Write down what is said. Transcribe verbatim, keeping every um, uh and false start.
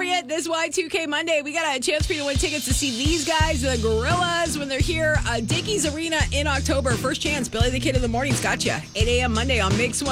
appropriate this Y two K Monday. We got a chance for you to win tickets to see these guys, the Gorillas, when they're here. Uh, Dickies Arena in October. First chance. Billy the Kid in the Morning's got you. eight a.m. Monday on Mix one.